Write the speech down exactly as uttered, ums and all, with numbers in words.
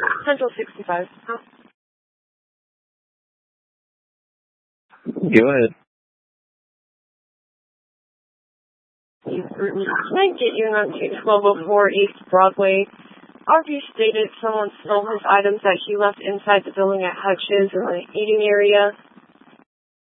Central sixty-five. Go ahead. Can I get you on twelve oh four East Broadway? R V stated someone stole his items that he left inside the building at Hutch's in the eating area.